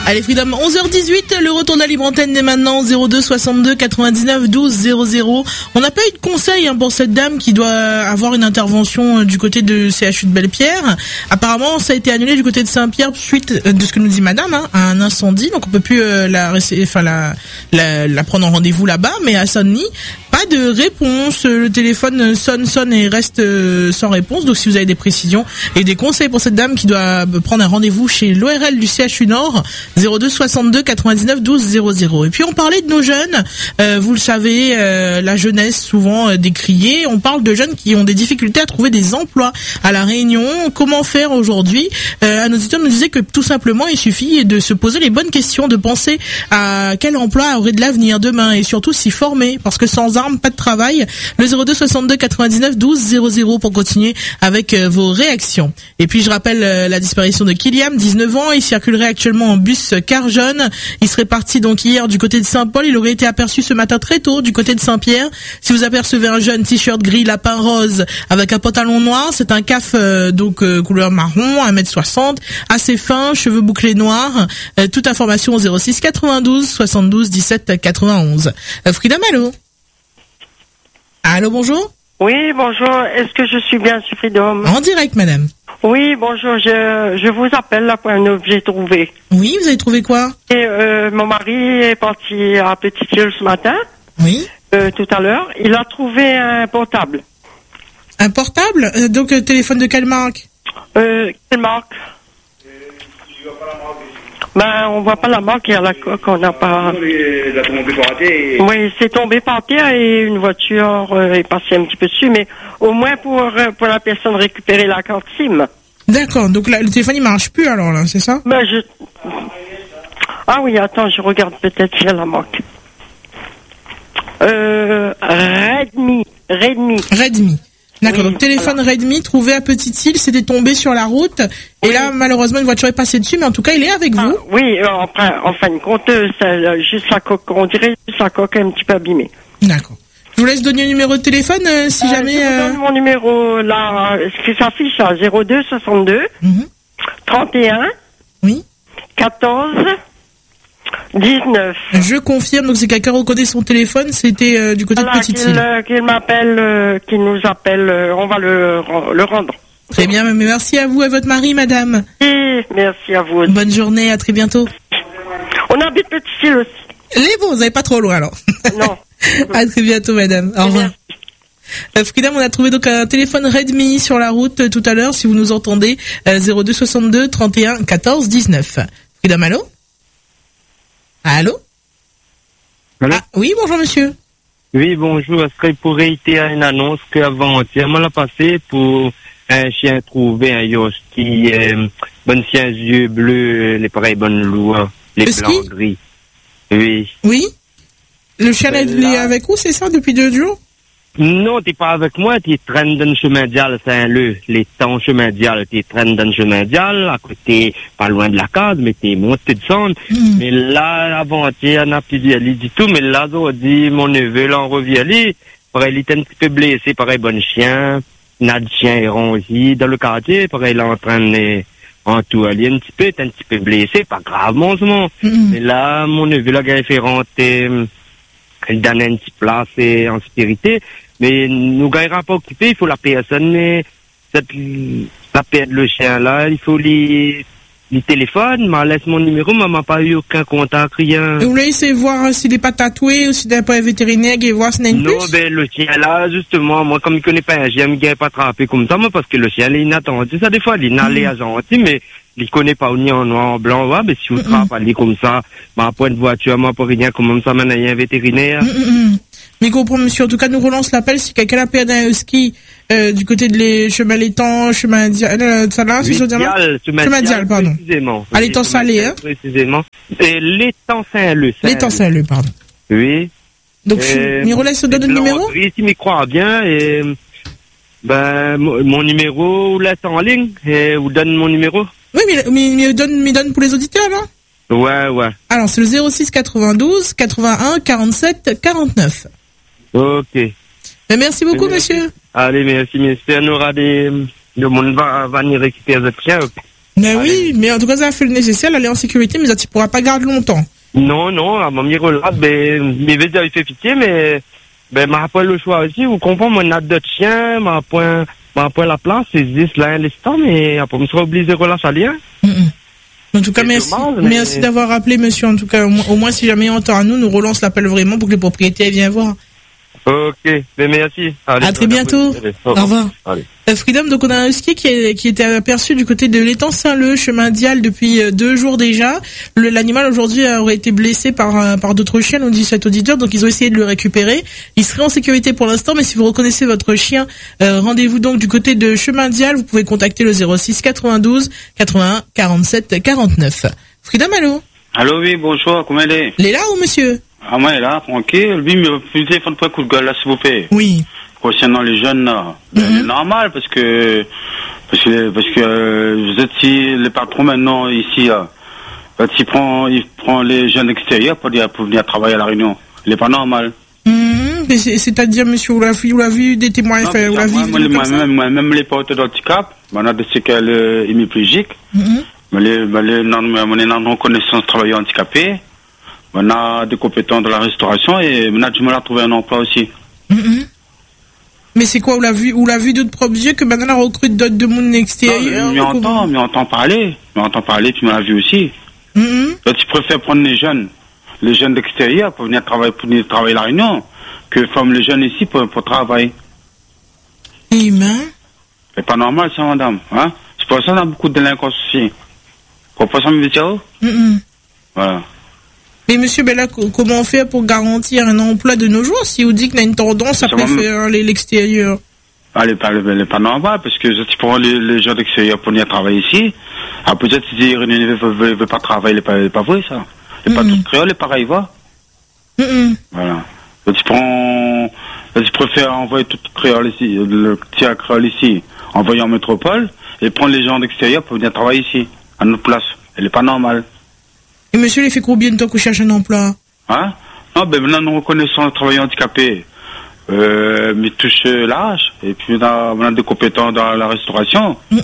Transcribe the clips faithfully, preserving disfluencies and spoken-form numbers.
Allez Freedom, onze heures dix-huit, le retour de la libre antenne dès maintenant, zéro deux soixante-deux quatre-vingt-dix-neuf douze zéro zéro. On n'a pas eu de conseil hein, pour cette dame qui doit avoir une intervention euh, du côté de C H U de Belle-Pierre. Apparemment, ça a été annulé du côté de Saint-Pierre suite euh, de ce que nous dit madame, hein, à un incendie. Donc on peut plus euh, la, enfin, la, la, la prendre en rendez-vous là-bas, mais à Saint-Denis, pas de réponse. Le téléphone sonne, sonne et reste euh, sans réponse. Donc si vous avez des précisions et des conseils pour cette dame qui doit prendre un rendez-vous chez l'O R L du C H U Nord, zéro deux soixante-deux quatre-vingt-dix-neuf douze zéro zéro. Et puis on parlait de nos jeunes, euh, vous le savez, euh, la jeunesse souvent euh, décriée. On parle de jeunes qui ont des difficultés à trouver des emplois à La Réunion. Comment faire aujourd'hui? euh, Un auditeur nous disait que tout simplement il suffit de se poser les bonnes questions, de penser à quel emploi aurait de l'avenir demain et surtout s'y former, parce que sans armes pas de travail. Le zéro deux soixante-deux quatre-vingt-dix-neuf douze zéro zéro pour continuer avec euh, vos réactions. Et puis je rappelle euh, la disparition de Kylian, dix-neuf ans. Il circulerait actuellement en bus car jeune. Il serait parti donc hier du côté de Saint-Paul. Il aurait été aperçu ce matin très tôt du côté de Saint-Pierre. Si vous apercevez un jeune t-shirt gris lapin rose avec un pantalon noir, c'est un C A F euh, donc euh, couleur marron, un mètre soixante, assez fin, cheveux bouclés noirs. Euh, toute information au zéro six quatre-vingt-douze soixante-douze dix-sept quatre-vingt-onze. Euh, Frida Malo. Allô, bonjour. Oui, bonjour. Est-ce que je suis bien sur Freedom? En direct, madame. Oui, bonjour. Je, je vous appelle là pour un objet trouvé. Oui, vous avez trouvé quoi? Et euh, mon mari est parti à Petite-Île ce matin. Oui. Euh, tout à l'heure. Il a trouvé un portable. Un portable? euh, Donc, euh, téléphone de quelle marque? Euh, quelle marque? Ben, on voit pas la marque et à la coque, on n'a pas... Il a tombé par terre et... Oui, c'est tombé par terre et une voiture euh, est passée un petit peu dessus, mais au moins pour, euh, pour la personne récupérer la carte SIM. D'accord, donc là, le téléphone il marche plus alors là, c'est ça? Ben, je... Ah oui, attends, je regarde peut-être s'il y a la marque. Euh, Redmi, Redmi. Redmi. D'accord, Oui, donc téléphone voilà. Redmi trouvé à Petite-Île, c'était tombé sur la route, et Oui. là malheureusement une voiture est passée dessus, mais en tout cas il est avec Ah, vous. oui, euh, en, fin- en fin de compte, euh, c'est euh, juste la coque, on dirait juste la coque un petit peu abîmée. D'accord. Je vous laisse donner le numéro de téléphone euh, si Euh, jamais... je vous euh, donne mon numéro là, euh, ce qui s'affiche à zéro deux soixante-deux mhm. trente et un Oui. quatorze dix-neuf. Je confirme, donc c'est quelqu'un reconnaît son téléphone, c'était euh, du côté Voilà, de qu'il Petite-Île. euh, qu'il m'appelle, euh, qu'il nous appelle, euh, on va le, le rendre. Très bien, mais merci à vous, à votre mari, madame. Et merci à vous. Bonne journée, à très bientôt. On habite Petite-Île aussi. Les bons, vous n'allez pas trop loin alors. Non. À très bientôt, madame. Au revoir. Euh, Freedom, on a trouvé donc un téléphone Redmi sur la route euh, tout à l'heure, si vous nous entendez, euh, zéro deux soixante-deux trente et un quatorze dix-neuf. Freedom, allô? Allô? Allô? Ah, oui, bonjour monsieur. Oui, bonjour. Ce serait pour réitérer une annonce qu'avant-hier, on l'a passé pour un chien trouvé, un Yoski, euh, bonne chien yeux bleus, les pareils bonnes loups, les Husky? blancs gris. Oui. Oui? Le chien Ben il est là- avec vous, c'est ça, depuis deux jours? Non, t'es pas avec moi, t'es traîne dans le chemin dial Saint-Leu. Les temps chemin dial, t'es traîne dans le chemin dial, à côté, pas loin de la case, mais t'es monté de sonde. Mm. Mais là, avant-hier, on n'a plus d'y aller du tout, mais là, on dit, mon neveu, là, on revient aller. Pareil, il était un petit peu blessé, pareil, bon chien. Il y a des chiens errants aussi dans le quartier, pareil, là, en train de, en tout aller un petit peu, t'es un petit peu blessé, pas gravement, en ce moment. Mm. Mais là, mon neveu, là, il a fait rentrer, il donne une petite place et en sécurité. Mais nous gagnera pas occupé, il faut la personne, mais cette, la perdre le chien là, il faut les, les téléphones, m'a laisse mon numéro, mais m'a pas eu aucun contact, rien. Et vous voulez essayer de voir euh, s'il n'est pas tatoué ou s'il n'est pas vétérinaire et voir s'il a une Non, puce? ben, le chien là, justement, moi, comme il connaît pas un chien, il ne pas attrapé comme ça, moi, parce que le chien, il est inattendu. Ça, des fois, il est allé à gentil, mais il connaît pas ni en noir, en blanc, ouais, mais si vous Mm-mm. trappez comme ça, ma point de voiture, moi, pour rien, comme ça, maintenant, il y a un vétérinaire. Mm, mm, mm. Mais comprends, monsieur, en tout cas, nous relance l'appel si quelqu'un a perdu un husky euh, du côté de les chemins l'étang, chemin dial, euh, ça là, si je veux dire là? Dial, chemin Chemin dial, dial, pardon. Précisément. À l'étang Salé, hein? Précisément. Et l'étang Saint-Leu. L'étang Saint-Leu, pardon. Oui. Donc, Euh, je Mirolais se donne le numéro? Oui, si m'y croit bien, et, ben, mon mon numéro, vous laisse en ligne, et vous donne mon numéro. Oui, mais, mais, mais donne, mais donne pour les auditeurs, là? Ouais, ouais. Alors, c'est le zéro six quatre-vingt-douze quatre-vingt-un quarante-sept quarante-neuf. Ok. Ben, merci beaucoup, Merci. monsieur. Allez, merci, monsieur. On aura des, le monde va, va venir récupérer votre chien. Ok. Mais oui, mais en tout cas, ça a fait le nécessaire, elle est en sécurité, mais ça ne pourra pas garder longtemps. Non, non, à ma mère là, ben, mes védias, il fait pitié, mais, ben, m'a pas le choix aussi, vous comprenez, mon a d'autres chiens, m'a point, m'a point la place, c'est juste là, l'instant, mais après, je serai obligé de relâcher à lien. En tout cas, merci, dommage, mais... merci d'avoir appelé, monsieur. En tout cas, au moins, au moins si jamais on entend à nous, nous relance l'appel vraiment pour que les propriétaires viennent voir. Ok, ben merci. Allez, à très bientôt. Allez, au revoir. Allez. Euh, Freedom, donc on a un husky qui, est, qui était aperçu du côté de l'étang Saint-Leu, chemin Dial, depuis euh, deux jours déjà. Le, l'animal aujourd'hui aurait été blessé par, euh, par d'autres chiens, nous dit cet auditeur, donc ils ont essayé de le récupérer. Il serait en sécurité pour l'instant, mais si vous reconnaissez votre chien, euh, rendez-vous donc du côté de chemin Dial, vous pouvez contacter le zéro six quatre-vingt-douze quatre-vingts quarante-sept quarante-neuf. Freedom, allô? Allô, oui, bonjour, comment elle est? Elle est là ou monsieur? Ah, moi, elle est là, tranquille. Lui, me plus téléphone pour un coup de gueule, là, s'il vous plaît. Oui. Concernant les jeunes, là, Mm-hmm. c'est normal, parce que, parce que, parce que, euh, vous êtes si, les patrons maintenant, ici, là, quand il prend, il prend les jeunes extérieurs pour, dire, pour venir travailler à la Réunion. Il est pas normal. Mmh, mais c'est, c'est-à-dire, monsieur, vous l'avez, vous l'avez vu des témoins, Non, enfin, vous l'avez moi, vu moi, comme moi, ça? même, moi, même les porteurs d'handicap, on a des séquelles euh, hémiplégiques, Mmh. mais les, mais les non, on est en reconnaissance travailleurs handicapés, on a des compétences de la restauration et on a du mal à trouver un emploi aussi. Mmh. Mais c'est quoi, vous l'avez vu, vous l'avez vu d'autres propres yeux que maintenant on recrute d'autres de monde extérieur? Mais on entend, mais on entend parler, mais on entend parler, puis on l'a vu aussi. Mmh. Donc, tu préfères prendre les jeunes, les jeunes d'extérieur pour venir travailler, pour venir travailler à la Réunion, que former les jeunes ici pour, pour travailler. Et ben. C'est pas normal, ça, madame, hein. C'est pour ça qu'on a beaucoup de délinquance aussi. Pourquoi ça me dit ça? Mmh. Voilà. Mais monsieur, ben là, co- comment on fait pour garantir un emploi de nos jours si on dit qu'on a une tendance à Ça va préférer les- l'extérieur? Ah, elle est pas, elle est pas normale, parce que si tu prends les, les gens d'extérieur pour venir travailler ici, ah, peut-être si les Réunionnais ne veulent, veulent, veulent pas travailler, c'est pas, c'est pas vrai, ça. C'est pas Mhm. tout créole, c'est pareil, va. Mmh. Voilà. Donc, tu prends, donc, tu préfères envoyer tout créole ici, le petit créole ici, envoyer en métropole, et prendre les gens d'extérieur pour venir travailler ici, à notre place. Elle est pas normale. Et monsieur, il fait combien de temps qu'on cherche un emploi? Hein? Non, ben, maintenant, nous reconnaissons les travailleurs handicapés. Euh, mais touche l'âge, et puis on a, on a des compétences dans la restauration. Mmh.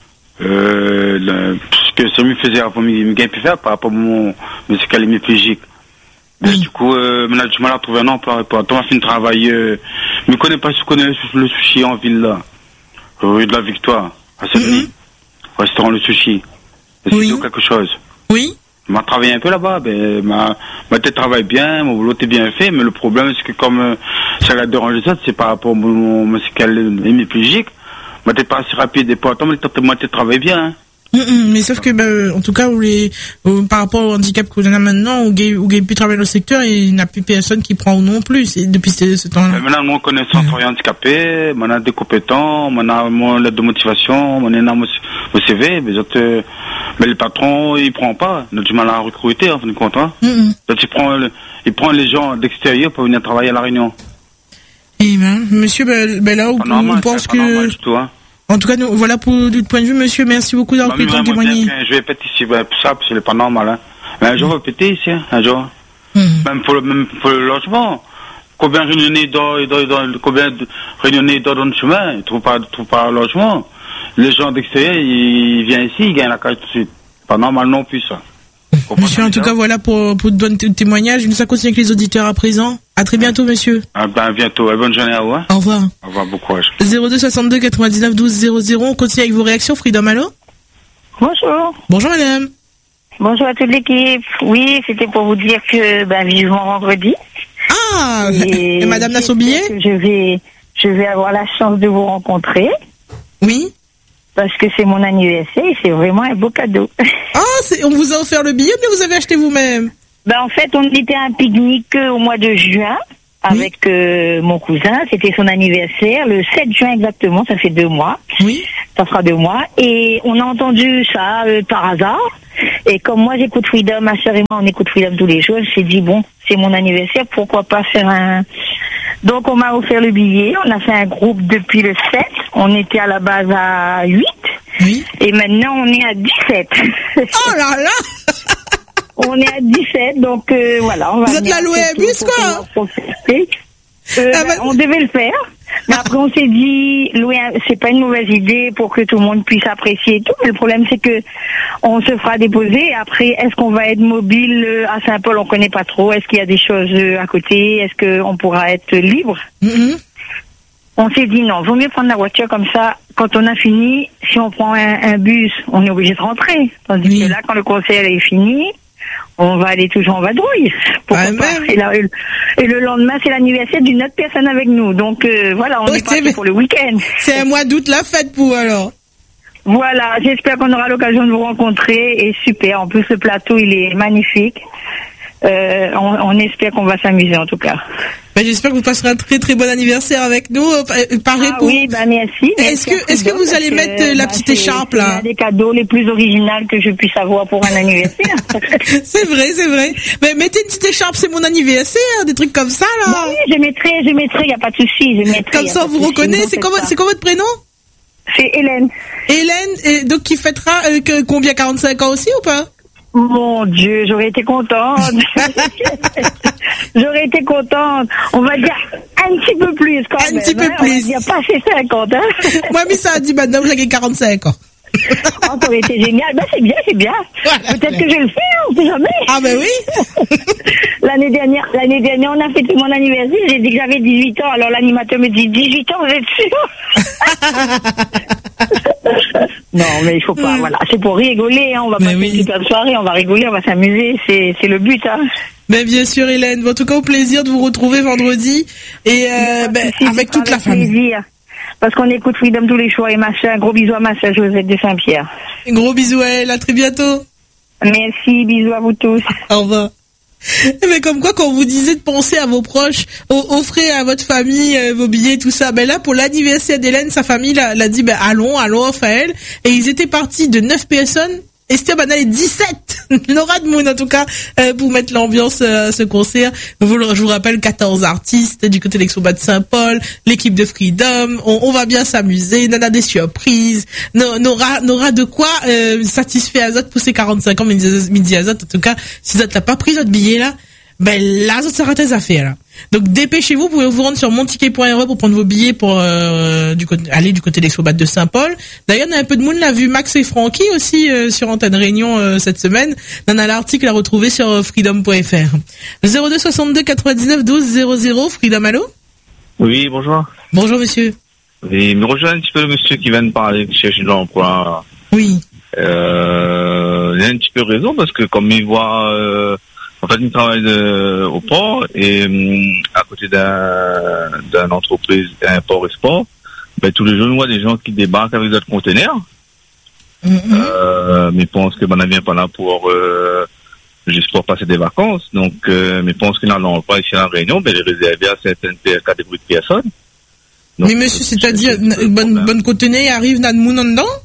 Euh, le, ce que ça me faisait avant, me gagne plus faire par rapport à mon, mais c'est qu'elle est hémiplégique. Oui. Du coup, euh, on a du mal à trouver un emploi. Pour on a fait un travail, euh, je ne connais pas si vous connaissez le, le sushi en ville, là. Rue de la Victoire, à Saint-Denis. Restaurant le sushi. Est-ce Oui. qu'il y a quelque chose? Oui. m'a travaillé un peu là-bas, ben, ma, ma tête travaille bien, mon boulot est bien fait, mais le problème, c'est que comme, euh, ça l'a dérangé ça, c'est par rapport à mon, mon, c'est qu'elle est hémiplégique, ma tête pas assez rapide, et pourtant, ma tête travaille bien, hein. Mmh, mmh, mais sauf que, bah, en tout cas, où les, où, par rapport au handicap qu'on a maintenant, où Gay, où Gay peut travailler dans le secteur, il n'y a plus personne qui prend non plus, c'est, depuis ce, ce temps-là. Euh, maintenant, moi, connaissant mmh. travail handicapé, on a des compétents, on a mon lettre de motivation, on a mon, mon C V, mais, euh, mais le patron, il prend pas, on a du mal à recruter, en fin de compte, hein. Mmh. Donc, il prend, le, il prend les gens d'extérieur pour venir travailler à La Réunion. Et ben, monsieur, ben, ben là, on, normal, on pense que... Normal du tout, hein. En tout cas, nous, voilà pour notre point de vue, monsieur. Merci beaucoup d'avoir pris le temps de témoigner. Je vais péter ici, pour ça, parce que c'est pas normal, hein. Mais un jour, on va péter ici, hein, un jour. Mmh. Même, pour le, même pour le logement. Combien de réunionnais dans, combien de réunionnais dans le chemin, ils ne trouvent pas, trouvent pas un logement. Les gens d'extérieur, ils viennent ici, ils gagnent la case tout de suite. Pas normal non plus, ça. Monsieur, en tout cas, voilà pour, pour donner le témoignage. Nous, ça continue avec les auditeurs à présent. À très bientôt, monsieur. Ah ben, bientôt. Bonne journée à vous, hein. Au revoir. Au revoir, bon courage. zéro deux soixante-deux quatre-vingt-dix-neuf douze zéro zéro. On continue avec vos réactions. Freedom, allô? Bonjour. Bonjour, madame. Bonjour à toute l'équipe. Oui, c'était pour vous dire que, ben, vivement vendredi. Ah! Et, et madame n'a son billet? Je vais, je vais avoir la chance de vous rencontrer. Oui. Parce que c'est mon anniversaire et c'est vraiment un beau cadeau. Ah, c'est, on vous a offert le billet, mais vous avez acheté vous-même? Ben, en fait, on était à un pique-nique au mois de juin avec oui. euh, mon cousin. C'était son anniversaire, le sept juin exactement, ça fait deux mois. Oui. Ça fera deux mois. Et on a entendu ça euh, par hasard. Et comme moi, j'écoute Freedom, ma sœur et moi, on écoute Freedom tous les jours, je me suis dit, bon, c'est mon anniversaire, pourquoi pas faire un... Donc, on m'a offert le billet. On a fait un groupe depuis le sept. On était à la base à huit. Oui. Et maintenant, on est à dix-sept. Oh là là! On est à dix-sept, donc euh, voilà. On va Vous êtes la loué à bus, quoi? Euh, ah bah... On devait le faire. Mais après, on s'est dit, louer, un, c'est pas une mauvaise idée pour que tout le monde puisse apprécier et tout. Mais le problème, c'est que on se fera déposer. Et après, est-ce qu'on va être mobile à Saint-Paul? On connaît pas trop. Est-ce qu'il y a des choses à côté? Est-ce qu'on pourra être libre? Mm-hmm. On s'est dit non, vaut mieux prendre la voiture comme ça. Quand on a fini, si on prend un, un bus, on est obligé de rentrer. Tandis oui. que là, quand le concert est fini, on va aller toujours en vadrouille. Pourquoi ah, pas et, là, et le lendemain, c'est l'anniversaire d'une autre personne avec nous. Donc euh, voilà, on oh, est parti pour le week-end. C'est un mois d'août la fête pour alors. Voilà, j'espère qu'on aura l'occasion de vous rencontrer. Et super, en plus le plateau, il est magnifique. Euh, on, on espère qu'on va s'amuser en tout cas. Ben, j'espère que vous passerez un très très bon anniversaire avec nous. Pareil ah pour... Oui, bah merci. Est-ce que est-ce que vous allez mettre que, la bah, petite écharpe là? C'est des cadeaux les plus originaux que je puisse avoir pour un anniversaire. C'est vrai, c'est vrai. Mais mettez une petite écharpe, c'est mon anniversaire, des trucs comme ça là. Bah, oui, je mettrai, je mettrai, y a pas de souci, je mettrai. Comme ça, on vous reconnaît. C'est quoi, c'est quoi votre prénom? C'est Hélène. Hélène, et donc qui fêtera euh, que, combien, quarante-cinq ans aussi ou pas? Mon Dieu, j'aurais été contente. J'aurais été contente. On va dire un petit peu plus quand un même. Un petit peu hein. plus. On va dire pas chez cinquante. Hein. Moi, mais ça a dit maintenant, vous avez quarante-cinq ans. Oh, ça aurait été génial. Ben, c'est bien, c'est bien. Voilà. Peut-être que je le fais, hein, on sait jamais. Ah, ben oui. L'année dernière, l'année dernière, on a fêté mon anniversaire. J'ai dit que j'avais dix-huit ans. Alors l'animateur me dit dix-huit ans, vous êtes sûr? Non, mais il faut pas. Mmh. Voilà, c'est pour rigoler. Hein. On va passer oui. une super soirée. On va rigoler, on va s'amuser. C'est, c'est le but. Hein. Mais bien sûr, Hélène. En tout cas, au plaisir de vous retrouver vendredi et euh, ben, avec toute la famille. Plaisir. Parce qu'on écoute Freedom tous les choix et ma soeur. Gros bisous à ma soeur Josette de Saint-Pierre. Gros bisous à elle. À très bientôt. Merci. Bisous à vous tous. Au revoir. Mais comme quoi, quand on vous disait de penser à vos proches, offrez à votre famille euh, vos billets, tout ça. Ben là, pour l'anniversaire d'Hélène, sa famille l'a, l'a dit, ben allons, allons, offre à elle. Et ils étaient partis de neuf personnes. Esther Banal est dix-sept. Laura de Moon, en tout cas, euh, pour mettre l'ambiance euh, à ce concert. Vous, je vous rappelle, quatorze artistes du côté de l'Expo de Saint-Paul, l'équipe de Freedom. On, on va bien s'amuser. On a des surprises. N'aura, n'aura de quoi euh, satisfaire Azot pour ses quarante-cinq ans. Midi Azot, en tout cas, si Azot n'a pas pris votre billet là, ben là, Azot sera tes affaires là. Donc dépêchez-vous, vous pouvez vous rendre sur mon ticket point r e pour prendre vos billets pour euh, du côté, aller du côté de l'Expo de Saint-Paul. D'ailleurs, on a un peu de monde, l'a vu Max et Francky aussi euh, sur Antenne Réunion euh, cette semaine. On a l'article à retrouver sur euh, freedom point f r. zéro deux soixante-deux quatre-vingt-dix-neuf douze zéro zéro. Freedom, allô? Oui, bonjour. Bonjour monsieur. Oui, me rejoins un petit peu le monsieur qui vient de parler qui cherche de l'emploi. Oui. Euh, il y a un petit peu raison parce que comme il voit euh, en fait, il travaille de, au port et hum, à côté d'un, d'une entreprise, un port et sport. Ben, tous les jours, on voit des gens qui débarquent avec d'autres conteneurs. Mm-hmm. Euh, mais pense que ben, on vient pas là pour euh, juste pour passer des vacances. Donc, euh, mais pense qu'ils n'allont pas ici à la Réunion, ben, les réserver à certaines catégories de personnes. Donc, mais monsieur, c'est-à-dire, une bonne, bonne conteneur arrive dans le monde en dedans?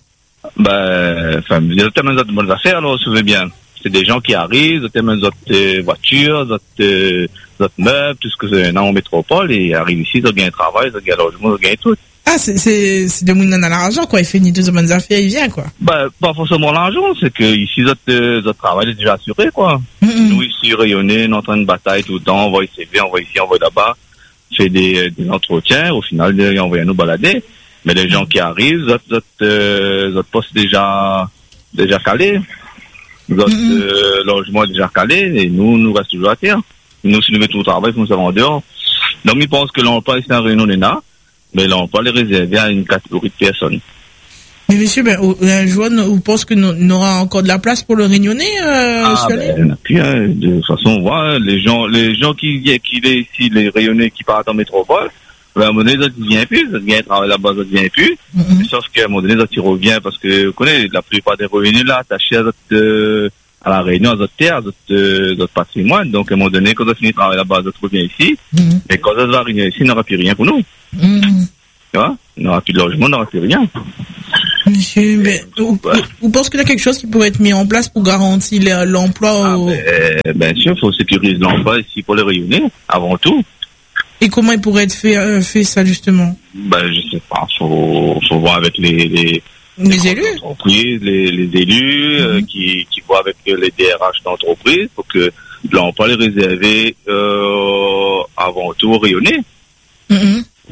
Ben, enfin, il y a tellement de bonnes affaires, alors, vous savez bien. C'est des gens qui arrivent, ils ont d'autres euh, voitures, d'autres, euh, d'autres meubles, tout ce que c'est en métropole, et ils arrivent ici, ils ont gagné un travail, ils ont gagné un logement, ils ont gagné tout. Ah, c'est, c'est, c'est de monde dans l'argent, quoi. Il fait ni deux bonnes affaires, il vient, quoi. Ben, pas forcément l'argent, c'est que ici, notre, euh, notre travail est déjà assuré, quoi. Mm-hmm. Nous, ici, rayonnés, on est en train de batailler tout le temps, on va ici, on va ici, on va là-bas, fait des, des entretiens, au final, ils envoient nous balader. Mais les gens qui arrivent, notre, notre, euh, notre poste est déjà, déjà calé. Notre mm-hmm. euh, logement est déjà calé et nous, nous restons toujours à terre. Nous, si nous mettons au travail, nous sommes en dehors. Donc, ils pensent que l'emploi ici en Réunion est là, mais l'emploi est réservé à une catégorie de personnes. Mais monsieur, ben, un jour, vous pensez que nous aura encore de la place pour le Réunionnais euh, Ah, ben, il n'y en a plus. Hein. De toute façon, on voit les gens, les gens qui, qui sont ici, les Réunionnais qui partent en métropole, ben, à un moment donné, ça ne vient plus, ça vient travailler là-bas, ça ne vient plus. Mm-hmm. Sauf qu'à un moment donné, ça y revient parce que, vous connaissez, la plupart des revenus là, attachés à notre, euh, à la Réunion, à notre terre, à notre, euh, notre patrimoine. Donc, à un moment donné, quand on finit de travailler là-bas, ça revient ici. Mm-hmm. Et quand ça va arriver ici, il n'y aura plus rien pour nous. Mm-hmm. Tu vois? Il n'y aura plus de logement, il n'y aura plus rien. Monsieur, mais, vous, ouais. vous pensez qu'il y a quelque chose qui pourrait être mis en place pour garantir l'emploi ah, au... ben, bien sûr, il faut sécuriser l'emploi ici pour les Réunionnais, avant tout. Et comment il pourrait être fait, euh, fait ça, justement? Ben, je sais pas, faut, faut voir avec les, les, les, les élus? Entreprises, les, les élus, mm-hmm. euh, qui, qui voient avec les D R H d'entreprise pour que l'emploi est réservé, euh, avant tout aux Réunionnais. Mm-hmm.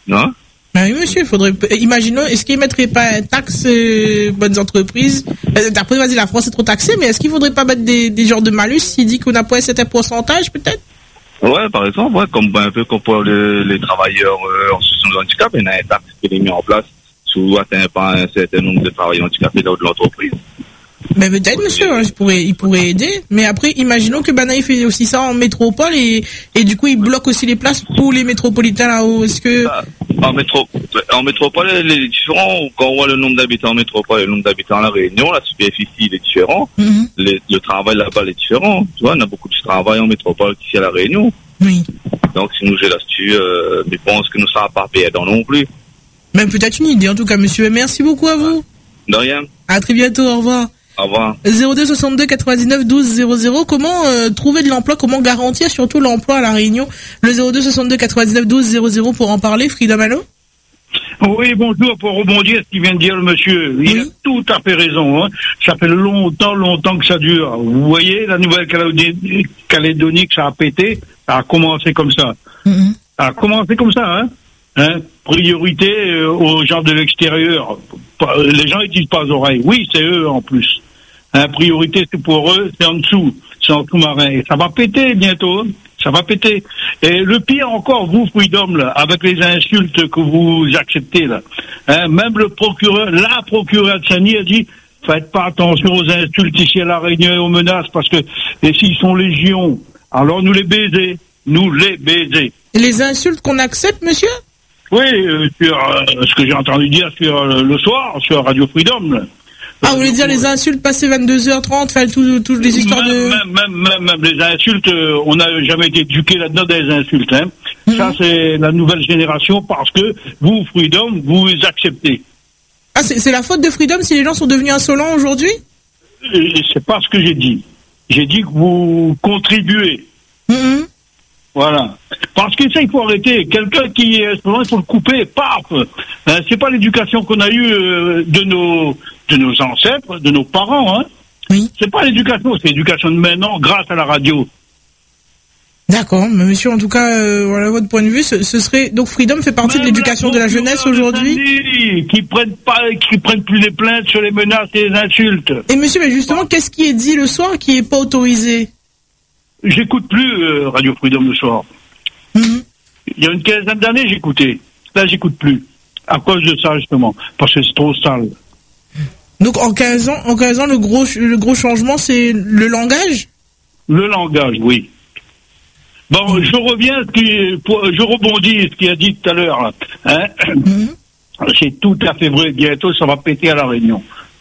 Non? Ben oui, monsieur, il faudrait, imaginons, est-ce qu'ils mettraient pas un taxe, euh, bonnes entreprises? Euh, D'après, vas-y, la France est trop taxée, mais est-ce qu'il faudrait pas mettre des, des genres de malus s'il dit qu'on n'a pas un certain pourcentage, peut-être? Ouais, par exemple, ouais, comme, un peu comme pour les, les travailleurs, euh, en situation de handicap, il y a un taxe qui est mis en place sous atteint pas un certain nombre de travailleurs handicapés dans l'entreprise. Mais peut-être, monsieur, hein, il pourrait, il pourrait aider. Mais après, imaginons que Banaï fait aussi ça en métropole et, et du coup, il bloque aussi les places pour les métropolitains là-haut. Est-ce que... En, métro, en métropole, les différents, quand on voit le nombre d'habitants en métropole et le nombre d'habitants à La Réunion, la superficie est différente. Mm-hmm. Le, le travail là-bas est différent. Tu vois, on a beaucoup de travail en métropole qu'ici à La Réunion. Oui. Donc, si nous j'ai là-dessus, euh, je pense que nous ne sommes pas perdants non plus. Mais peut-être une idée, en tout cas, monsieur. Merci beaucoup à vous. De rien. À très bientôt, au revoir. Au revoir. zéro deux soixante-deux quatre-vingt-dix-neuf douze zéro zéro. Comment euh, trouver de l'emploi? Comment garantir surtout l'emploi à La Réunion? Le zéro deux soixante-deux quatre-vingt-dix-neuf douze zéro zéro pour en parler. Frida Malo. Oui, bonjour, pour rebondir ce qu'il vient de dire le monsieur. Il oui. a tout à fait raison. Hein. Ça fait longtemps, longtemps que ça dure. Vous voyez, la Nouvelle-Calédonie que ça a pété, ça a commencé comme ça. Mm-hmm. Ça a commencé comme ça, hein. Hein, priorité euh, aux gens de l'extérieur. Les gens n'utilisent pas les oreilles. Oui, c'est eux en plus. Hein, priorité, c'est pour eux, c'est en dessous. C'est en sous-marin. Et ça va péter bientôt. Hein. Ça va péter. Et le pire encore, vous, Freedom, là, avec les insultes que vous acceptez, là. Hein, même le procureur, la procureure de Sani a dit, faites pas attention aux insultes ici à La Réunion et aux menaces, parce que, et s'ils sont légion, alors nous les baiser. Nous les baiser. Les insultes qu'on accepte, monsieur? Oui, euh, sur euh, ce que j'ai entendu dire sur euh, le soir, sur Radio Freedom. Là. Ah, vous voulez dire les insultes passées vingt-deux heures trente, enfin, toutes tout les histoires même, de... Même, même, même, même les insultes, euh, on n'a jamais été éduqués là-dedans des insultes. Hein. Mm-hmm. Ça, c'est la nouvelle génération parce que vous, Freedom, vous les acceptez. Ah, c'est, c'est la faute de Freedom si les gens sont devenus insolents aujourd'hui? Et c'est pas ce que j'ai dit. J'ai dit que vous contribuez. Mm-hmm. Voilà. Parce que ça, il faut arrêter. Quelqu'un qui est insolent, il faut le couper, paf. Hein, c'est pas l'éducation qu'on a eue euh, de nos de nos ancêtres, de nos parents. Hein. Oui. C'est pas l'éducation, c'est l'éducation de maintenant, grâce à la radio. D'accord, mais monsieur, en tout cas, euh, voilà votre point de vue. Ce, ce serait donc Freedom fait partie Même de l'éducation de la jeunesse aujourd'hui. Qui prennent pas, qui prennent plus les plaintes sur les menaces et les insultes. Et monsieur, mais justement, ah. qu'est-ce qui est dit le soir qui est pas autorisé? J'écoute plus euh, Radio Freedom le soir. Mm-hmm. Il y a une quinzaine d'années, j'écoutais. Là, j'écoute plus. À cause de ça, justement. Parce que c'est trop sale. Donc, en quinze ans, en quinze ans, le gros, le gros changement, c'est le langage? Le langage, oui. Bon, mm-hmm. je reviens, ce qui, pour, je rebondis ce qu'il a dit tout à l'heure. Hein mm-hmm. C'est tout à fait vrai. Bientôt, ça va péter à La Réunion.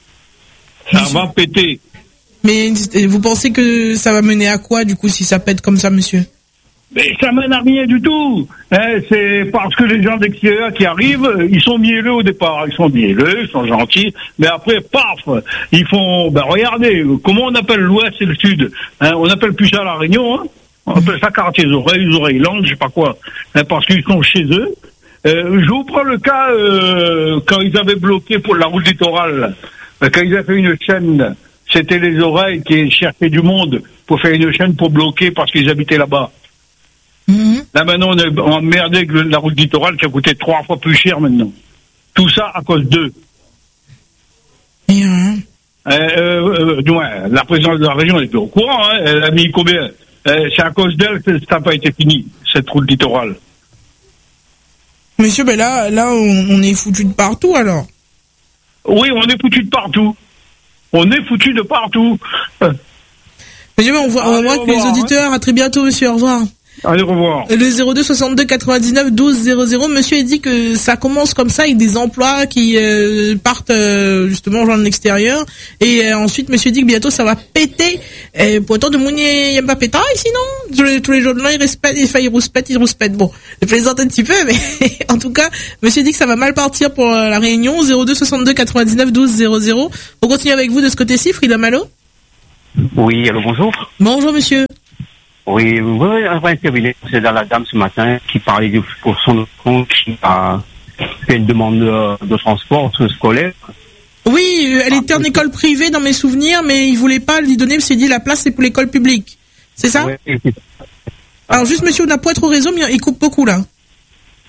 Ça mm-hmm. va péter. Mais vous pensez que ça va mener à quoi, du coup, si ça pète comme ça, monsieur? Mais ça mène à rien du tout. Hein, c'est parce que les gens d'extérieur qui arrivent, ils sont mielleux au départ. Ils sont mielleux, ils sont gentils. Mais après, paf, ils font... Ben regardez, comment on appelle l'ouest et le sud? Hein, on appelle plus ça La Réunion. Hein, on appelle ça quartier oreilles, oreilles langues, je sais pas quoi. Hein, parce qu'ils sont chez eux. Euh, je vous prends le cas euh, quand ils avaient bloqué pour la route littorale. Quand ils avaient fait une chaîne... C'était les oreilles qui cherchaient du monde pour faire une chaîne pour bloquer parce qu'ils habitaient là-bas. Mmh. Là, maintenant, on est emmerdé avec la route littorale qui a coûté trois fois plus cher maintenant. Tout ça à cause d'eux. Mmh. Euh, euh, euh, la présidente de la région, elle était au courant, hein, elle a mis combien? euh, C'est à cause d'elle que ça n'a pas été fini, cette route littorale. Monsieur, ben là, là on, on est foutu de partout, alors. Oui, on est foutu de partout. On est foutu de partout. Monsieur, on voit, on va voir que les auditeurs, à très bientôt, monsieur, au revoir. Allez, au revoir. Le zéro deux soixante-deux quatre-vingt-dix-neuf douze zéro zéro, monsieur a dit que ça commence comme ça avec des emplois qui euh, partent euh, justement aux gens de l'extérieur. Et euh, ensuite, monsieur dit que bientôt ça va péter. Et pourtant, de moun, il n'y a pas pétard ici, non? Tous les, tous les journaux, ils respectent, ils, ils rouspètent, ils rouspètent. Bon, je plaisante un petit peu, mais en tout cas, monsieur dit que ça va mal partir pour euh, la Réunion. zéro deux soixante-deux quatre-vingt-dix-neuf douze zéro zéro. On continue avec vous de ce côté-ci, Frida Malo. Oui, allô, bonjour. Bonjour, monsieur. Oui, vous avez intervenu, c'est dans la dame ce matin qui parlait du, pour son compte qui a fait une demande de, de transport scolaire. Oui, elle était en école privée dans mes souvenirs, mais il voulait pas lui donner, il s'est dit la place c'est pour l'école publique. C'est ça? Oui. Alors juste monsieur, on n'a pas trop raison, mais il coupe beaucoup là.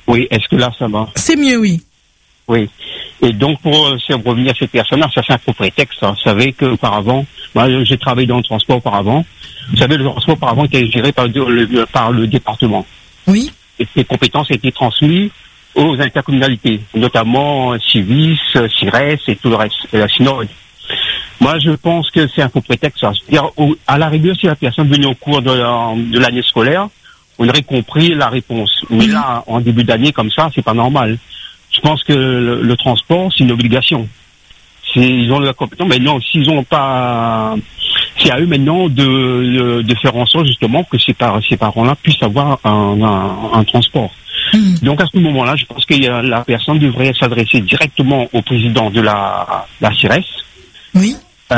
Oui, est-ce que là, ça va? C'est mieux, oui. Oui. Et donc, pour euh, revenir à cette personne-là, ça c'est un faux prétexte. Hein. Vous savez qu'auparavant, moi, j'ai travaillé dans le transport auparavant. Vous savez, le transport auparavant était géré par le, par le département. Oui. Et ses compétences étaient transmises aux intercommunalités, notamment euh, Civis, euh, Cires et tout le reste, et la Synode. Moi, je pense que c'est un faux prétexte. Ça. C'est-à-dire, au, à la rigueur, si la personne venait au cours de, la, de l'année scolaire, on aurait compris la réponse. Mais là, en début d'année, comme ça, c'est pas normal. Je pense que le, le transport, c'est une obligation. C'est, ils ont la compétence, mais non, s'ils ont pas, c'est à eux maintenant de, de, de faire en sorte justement que ces, par, ces parents-là puissent avoir un, un, un transport. Mmh. Donc à ce moment-là, je pense que la personne devrait s'adresser directement au président de la, la Cires. Oui.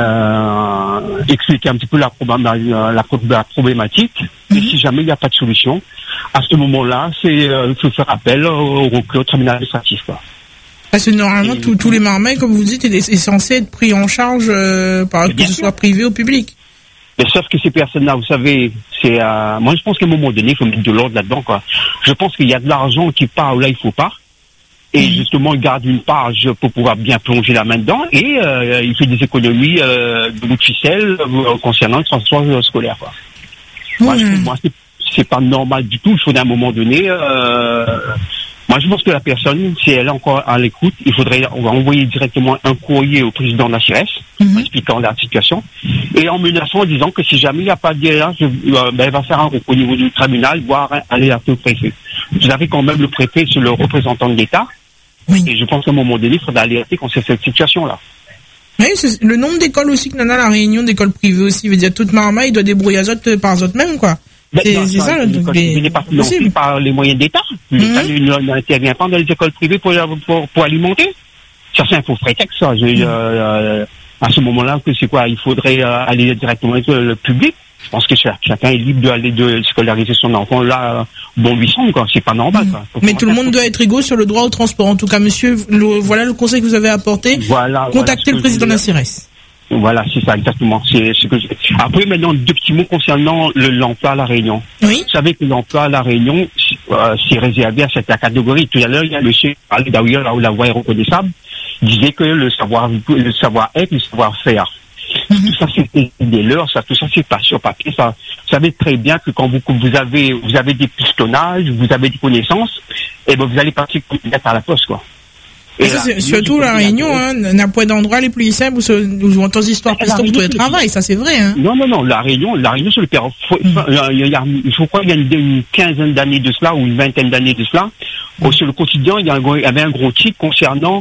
Euh, expliquer un petit peu la, la, la, la problématique. Mmh. Et si jamais il n'y a pas de solution, à ce moment-là, c'est euh, faut faire appel au recours au tribunal administratif. Quoi. Parce que normalement, et, tous les marmailles, comme vous dites, est, est censé être pris en charge euh, par que ce soit privé ou public. Mais sauf que ces personnes-là, vous savez, c'est euh, moi je pense qu'à un moment donné, il faut mettre de l'ordre là-dedans, quoi. Je pense qu'il y a de l'argent qui part où là il faut pas. Et mmh. justement, il garde une page pour pouvoir bien plonger la main dedans et euh, il fait des économies euh, de bout de ficelle euh, concernant le transport scolaire, quoi. Mmh. Moi, je, moi c'est, c'est pas normal du tout. Il faut d'un moment donné. Euh, moi, je pense que la personne, si elle est encore à l'écoute, il faudrait on va envoyer directement un courrier au président de la Cires, mmh. expliquant la situation et en menaçant en disant que si jamais il n'y a pas de dialogue, euh, ben, elle va faire un recours au niveau du tribunal, voire aller à au préfet. Vous avez quand même le préfet, c'est le représentant de l'État. Oui. Et je pense qu'à un moment donné, il faudra alerter quand c'est cette situation-là. Oui, c'est le nombre d'écoles aussi que l'on a à La Réunion, d'écoles privées aussi, veut dire toute marmaille, il doit débrouiller à autres par eux même, quoi. Ben, c'est non, c'est ça, ça le truc. Il n'est pas financé par les moyens d'État. L'État mm-hmm. n'intervient pas dans les écoles privées pour, pour, pour alimenter. Ça, c'est un faux prétexte, ça. Je, mm-hmm. euh, à ce moment-là, que c'est quoi? Il faudrait euh, aller directement avec le, le public. Je pense que chacun est libre d'aller de scolariser son enfant là, bon lui semble, quoi. C'est pas normal, quoi. Faut Mais tout le monde doit être égaux sur le droit au transport. En tout cas, monsieur, le, voilà le conseil que vous avez apporté. Voilà, Contactez voilà le président de la Cires. Voilà, c'est ça, exactement. C'est ce que je... Après, maintenant, deux petits mots concernant le, l'emploi à La Réunion. Oui. Vous savez que l'emploi à La Réunion, euh, c'est réservé à cette catégorie. Tout à l'heure, il y a le chef, d'ailleurs, là où la voix est reconnaissable, disait que le savoir, le savoir-être, le savoir-faire. Mm-hmm. Tout ça, c'est des leurs, ça, tout ça, c'est pas sur papier, ça. Vous savez très bien que quand vous, vous avez, vous avez des pistonnages, vous avez des connaissances, et ben, vous allez passer à la poste, quoi. Et ça, c'est, surtout La Réunion, hein, n'a pas d'endroit les plus simples où, se, où on entend des histoires plus tôt pour le travail, ça c'est vrai, hein. Non, non, non, La Réunion, La Réunion, c'est le père. Faut, mm. il y a, je crois qu'il y a une, une quinzaine d'années de cela, ou une vingtaine d'années de cela, mm. sur le quotidien, il y, a, il y avait un gros titre concernant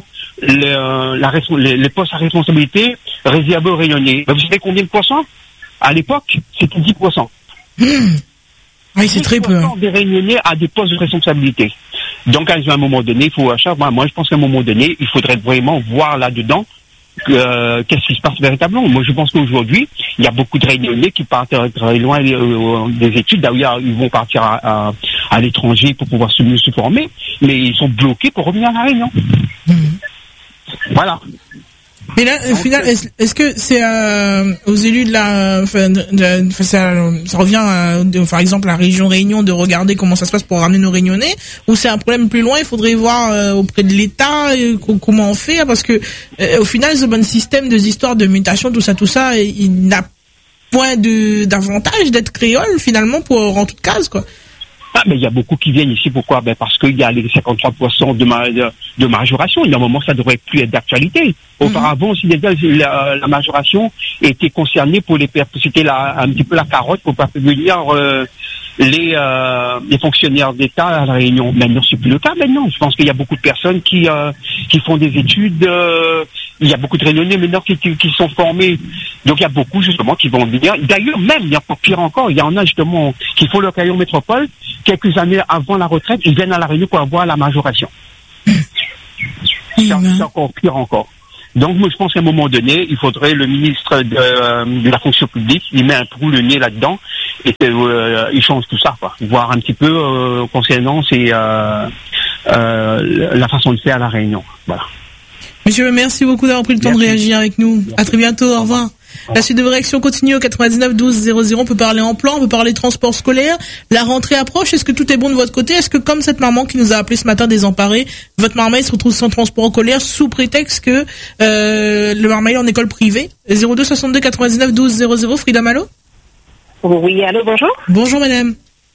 le, la, les, les postes à responsabilité réservés aux Réunionnais. Ben, vous savez combien de pourcents? À l'époque, c'était dix pour cent. Mm. Oui, c'est très peu. Des Réunionnais à des postes de responsabilité. Donc, à un moment donné, il faut achat. Moi, je pense qu'à un moment donné, il faudrait vraiment voir là-dedans euh, qu'est-ce qui se passe véritablement. Moi, je pense qu'aujourd'hui, il y a beaucoup de Réunionnais qui partent très loin euh, des études. D'ailleurs, ils vont partir à, à, à l'étranger pour pouvoir se mieux se former, mais ils sont bloqués pour revenir à La Réunion. Mmh. Voilà. Mais là, au final, est-ce, est-ce que c'est euh, aux élus de la, enfin, de, de, ça, ça revient à, de, par exemple, la région Réunion de regarder comment ça se passe pour ramener nos Réunionnais, ou c'est un problème plus loin, il faudrait voir euh, auprès de l'État euh, comment on fait, parce que euh, au final, ce bon système des histoires de mutation, tout ça, tout ça, il n'a point de d'avantage d'être créole finalement pour en toute case, quoi. Ah, mais il y a beaucoup qui viennent ici. Pourquoi? Ben parce qu'il y a les cinquante-trois pour cent de, ma, de, de majoration. Il y a un moment, ça devrait plus être d'actualité. Auparavant, aussi, déjà, la, la majoration était concernée pour les c'était la, un petit peu la carotte pour pas faire venir euh, les, euh, les fonctionnaires d'État à La Réunion. Maintenant, c'est plus le cas. Maintenant, je pense qu'il y a beaucoup de personnes qui euh, qui font des études. Euh, il y a beaucoup de Réunionnais maintenant qui, qui, qui sont formés. Donc, il y a beaucoup justement qui vont venir. D'ailleurs, même, il y a pas pire encore. Il y en a justement qui font leur carrière en métropole. Quelques années avant la retraite, ils viennent à La Réunion pour avoir la majoration. Mmh. C'est, c'est encore pire encore. Donc, moi, je pense qu'à un moment donné, il faudrait le ministre de, euh, de la fonction publique, il met un trou le nez là-dedans et euh, il change tout ça, quoi. Voir un petit peu euh, concernant c'est, euh, euh, la façon de faire à La Réunion. Voilà. Monsieur, merci beaucoup d'avoir pris le temps merci. de réagir avec nous. Merci. À très bientôt. Au revoir. La suite de vos réactions continue au quatre-vingt-dix-neuf douze zéro zéro. On peut parler emploi, on peut parler transport scolaire. La rentrée approche. Est-ce que tout est bon de votre côté? Est-ce que comme cette maman qui nous a appelé ce matin désemparée, votre marmaille se retrouve sans transport scolaire sous prétexte que euh, le marmaille est en école privée? zéro deux soixante-deux quatre-vingt-dix-neuf douze zéro zéro. Frida Malo. Oui, allô, bonjour. Bonjour madame.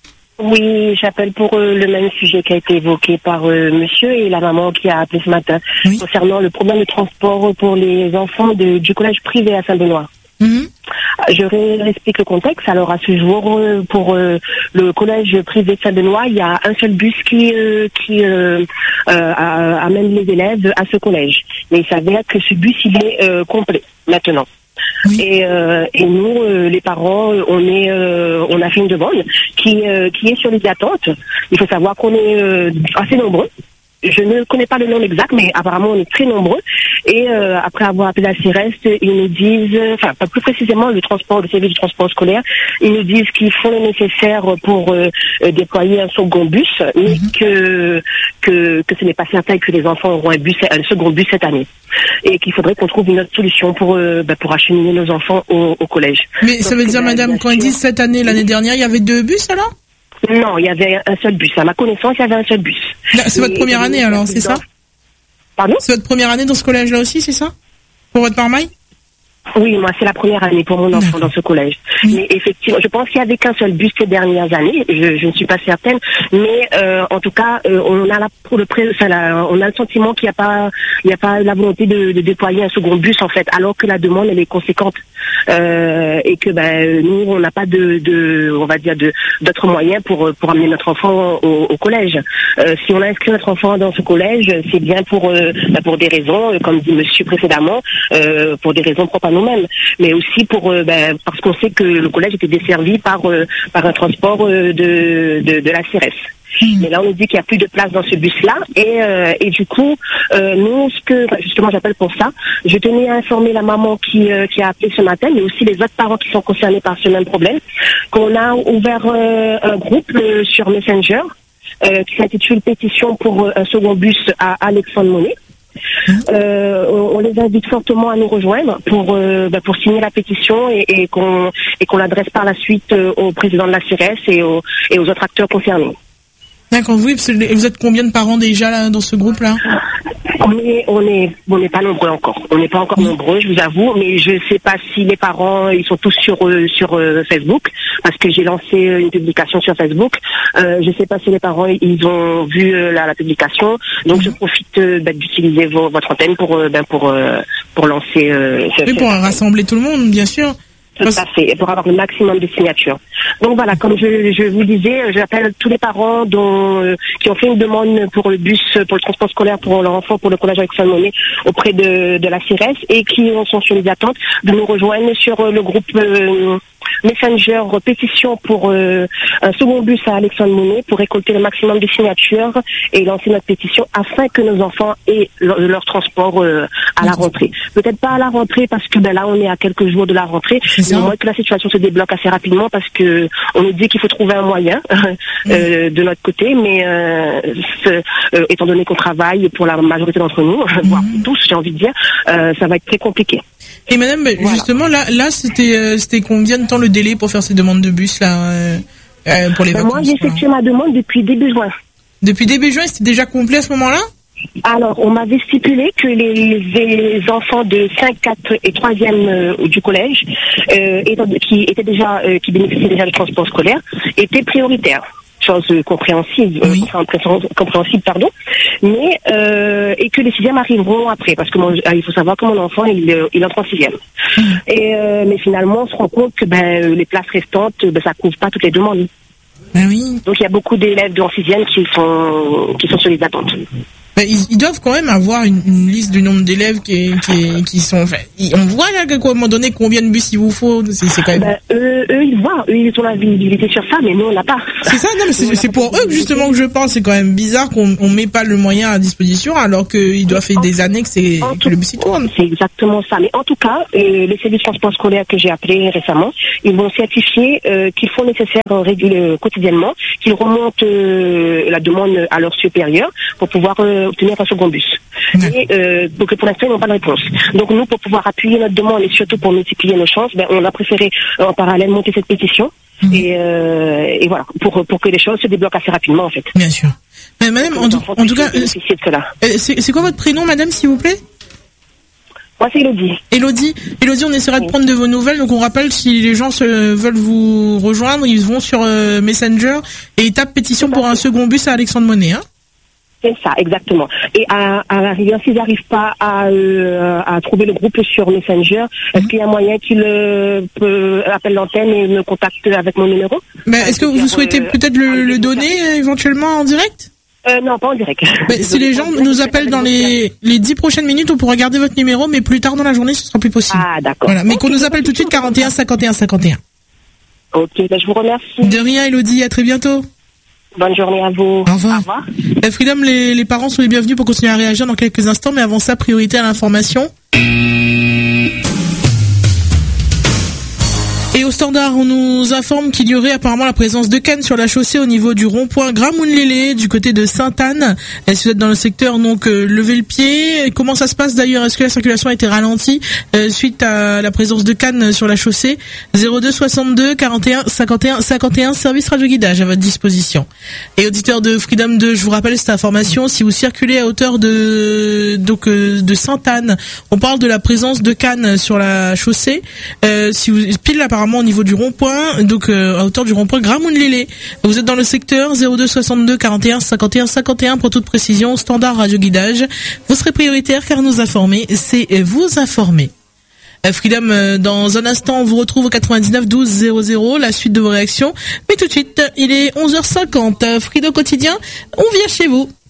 Oui, j'appelle pour euh, le même sujet qui a été évoqué par euh, monsieur et la maman qui a appelé ce matin, oui, concernant le problème de transport pour les enfants de, du collège privé à Saint-Benoît. Mm-hmm. Je réexplique le contexte. Alors à ce jour, euh, pour euh, le collège privé de Saint-Benoît, il y a un seul bus qui, euh, qui euh, euh, amène les élèves à ce collège. Mais il s'avère que ce bus, il est euh, complet maintenant. Oui. Et, euh, et nous, euh, les parents, on est, euh, on a fait une demande qui, euh, qui est sur les attentes. Il faut savoir qu'on est euh, assez nombreux. Je ne connais pas le nom exact, mais apparemment on est très nombreux. Et euh, après avoir appelé la C R S, ils nous disent, enfin pas plus précisément le transport, le service du transport scolaire, ils nous disent qu'ils font le nécessaire pour euh, déployer un second bus, mais mm-hmm. que que que ce n'est pas certain que les enfants auront un bus, un second bus cette année, et qu'il faudrait qu'on trouve une autre solution pour euh, bah, pour acheminer nos enfants au, au collège. Mais donc, ça veut dire, bah, madame, quand ils disent cette année, l'année dernière, il y avait deux bus alors? Non, il y avait un seul bus. À ma connaissance, il y avait un seul bus. C'est votre première année alors, c'est ça? Pardon? C'est votre première année dans ce collège-là aussi, c'est ça? Pour votre marmaille? Oui, moi, c'est la première année pour mon enfant dans ce collège. Oui. Mais effectivement, je pense qu'il n'y avait qu'un seul bus ces dernières années. Je, je ne suis pas certaine. Mais euh, en tout cas, euh, on a la, pour le pré, enfin, la, on a le sentiment qu'il n'y a pas, il n'y a pas la volonté de, de déployer un second bus en fait, alors que la demande elle est conséquente euh, et que ben nous on n'a pas de, de, on va dire de d'autres moyens pour pour amener notre enfant au, au collège. Euh, si on a inscrit notre enfant dans ce collège, c'est bien pour euh, pour des raisons, comme dit Monsieur précédemment, euh, pour des raisons propres à nous-mêmes, mais aussi pour euh, ben, parce qu'on sait que le collège était desservi par euh, par un transport euh, de, de de la C R S. Mmh. Mais là, on nous dit qu'il n'y a plus de place dans ce bus-là, et euh, et du coup, euh, nous, ce que justement j'appelle pour ça, je tenais à informer la maman qui euh, qui a appelé ce matin, mais aussi les autres parents qui sont concernés par ce même problème, qu'on a ouvert euh, un groupe euh, sur Messenger euh, qui s'intitule Pétition pour euh, un second bus à Alexandre Monet. Euh, on les invite fortement à nous rejoindre pour euh, bah, pour signer la pétition et, et qu'on et qu'on l'adresse par la suite euh, au président de la C R S et aux et aux autres acteurs concernés. D'accord, oui, parce que vous êtes combien de parents déjà là, dans ce groupe-là? On est, on est, on n'est pas nombreux encore. On n'est pas encore oui. nombreux, je vous avoue, mais je sais pas si les parents, ils sont tous sur euh, sur euh, Facebook, parce que j'ai lancé une publication sur Facebook. Euh, je sais pas si les parents ils ont vu euh, la, la publication, donc mmh. je profite euh, bah, d'utiliser vos, votre antenne pour euh, ben pour euh, pour lancer. Euh, oui, pour rassembler tout le monde, bien sûr. Tout à fait, et pour avoir le maximum de signatures. Donc voilà, comme je, je vous disais, j'appelle tous les parents dont, euh, qui ont fait une demande pour le bus, pour le transport scolaire pour leur enfant, pour le collège Alexandre Monet auprès de, de la C R S et qui sont sur les attentes de nous rejoindre sur euh, le groupe euh, Messenger pétition pour euh, un second bus à Alexandre Monet pour récolter le maximum de signatures et lancer notre pétition afin que nos enfants aient leur, leur transport euh, à la rentrée. Peut-être pas à la rentrée parce que ben là on est à quelques jours de la rentrée, mais au moins que la situation se débloque assez rapidement parce que on nous dit qu'il faut trouver un moyen euh, de notre côté, mais euh, ce, euh, étant donné qu'on travaille pour la majorité d'entre nous, mm-hmm. voire tous j'ai envie de dire, euh, ça va être très compliqué. Et madame, voilà. justement, là, là, c'était, euh, c'était combien de temps le délai pour faire ces demandes de bus, là, euh, euh, pour les ben vacances? Moi, j'ai effectué ma demande depuis début juin. Depuis début juin, c'était déjà complet à ce moment-là? Alors, on m'avait stipulé que les, les enfants de cinq, quatre et troisième euh, du collège, euh, étant, qui étaient déjà, euh, qui bénéficiaient déjà du transport scolaire, étaient prioritaires. Chose compréhensible, oui. euh, compréhensible, pardon, mais euh, et que les sixièmes arriveront après, parce que mon, il faut savoir que mon enfant il, il entre en sixième. Mmh. Et euh, mais finalement, on se rend compte que ben les places restantes, ben ça couvre pas toutes les demandes. Ben oui. Donc il y a beaucoup d'élèves de en sixième qui sont qui sont sur les attentes. Ben, ils, ils doivent quand même avoir une, une liste du nombre d'élèves qui, qui, qui sont. Enfin, on voit là qu'à un moment donné combien de bus il vous faut. C'est, c'est quand même. Ben, eux, eux, ils voient, eux, ils ont la visibilité sur ça, mais nous, on l'a pas. C'est ça, non, mais c'est, c'est pour eux justement que je pense. C'est quand même bizarre qu'on on met pas le moyen à disposition alors qu'il doit faire des années que c'est que tout, le bus il tourne. C'est exactement ça. Mais en tout cas, euh, les services transport scolaire que j'ai appelé récemment, ils vont certifier euh, qu'ils font nécessaire régulièrement, quotidiennement, qu'ils remontent euh, la demande à leur supérieur pour pouvoir euh, euh, obtenir un second bus. Et euh, donc pour l'instant, ils n'ont pas de réponse. Donc nous, pour pouvoir appuyer notre demande et surtout pour multiplier nos chances, ben, on a préféré euh, en parallèle monter cette pétition. Mmh. Et, euh, et voilà, pour pour que les choses se débloquent assez rapidement en fait. Bien sûr. Mais madame, en, tout, en tout cas, euh, c'est, c'est quoi votre prénom, madame, s'il vous plaît? Moi, c'est Elodie. Elodie, Elodie, on essaiera oui. de prendre de vos nouvelles. Donc, on rappelle, si les gens se, veulent vous rejoindre, ils vont sur euh, Messenger et ils tapent pétition pour un second bus à Alexandre Monet, hein? C'est ça, exactement. Et à, à la rigueur, s'ils n'arrivent pas à, euh, à trouver le groupe sur Messenger, mmh. est-ce qu'il y a moyen qu'ils euh, peut, appellent l'antenne et me contactent avec mon numéro? Mais est-ce que vous souhaitez euh, peut-être le, le donner euh, éventuellement en direct? Euh, non, pas en direct. Mais si les gens nous appellent dans les les dix prochaines minutes, on pourra garder votre numéro, mais plus tard dans la journée, ce sera plus possible. Ah, d'accord. Voilà, mais okay, qu'on nous appelle tout de suite quarante et un cinquante et un cinquante et un. Ok, ben je vous remercie. De rien, Elodie, à très bientôt. Bonne journée à vous. Au revoir. Au revoir. Eh, Freedom, les, les parents sont les bienvenus pour continuer à réagir dans quelques instants, mais avant ça, priorité à l'information. Et au standard, on nous informe qu'il y aurait apparemment la présence de cannes sur la chaussée au niveau du rond-point Gramoun-Lélé, du côté de Sainte-Anne. Et si vous êtes dans le secteur, donc euh, levez le pied. Comment ça se passe d'ailleurs? Est-ce que la circulation a été ralentie euh, suite à la présence de cannes sur la chaussée? zéro deux soixante-deux quarante et un cinquante et un cinquante et un, service radio-guidage à votre disposition. Et auditeurs de Freedom deux, je vous rappelle cette information, si vous circulez à hauteur de donc euh, de Sainte-Anne, on parle de la présence de cannes sur la chaussée. Euh, si vous pile apparemment au niveau du rond-point, donc euh, à hauteur du rond-point Gramoun-Lélé. Vous êtes dans le secteur zéro deux soixante-deux quarante et un cinquante et un cinquante et un pour toute précision, standard radio guidage. Vous serez prioritaire car nous informer, c'est vous informer. Freedom, euh, dans un instant, on vous retrouve au quatre-vingt-dix-neuf douze zéro zéro, la suite de vos réactions. Mais tout de suite, il est onze heures cinquante. Freedom quotidien, on vient chez vous.